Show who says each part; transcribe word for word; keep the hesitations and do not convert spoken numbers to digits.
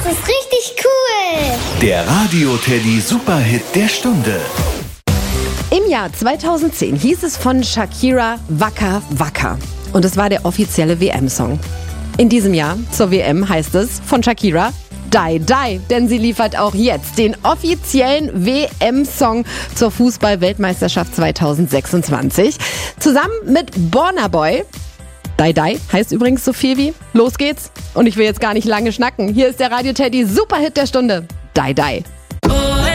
Speaker 1: ist richtig cool.
Speaker 2: Der Radio Teddy Superhit der Stunde.
Speaker 3: Im Jahr zweitausendzehn hieß es von Shakira Waka Waka. Und es war der offizielle W M-Song. In diesem Jahr zur W M heißt es von Shakira Die Die, denn sie liefert auch jetzt den offiziellen W M-Song zur Fußball-Weltmeisterschaft zweitausendsechsundzwanzig. Zusammen mit Burna Boy. Die Die heißt übrigens so viel wie Los geht's. Und ich will jetzt gar nicht lange schnacken. Hier ist der Radio Teddy Superhit der Stunde. Die Die.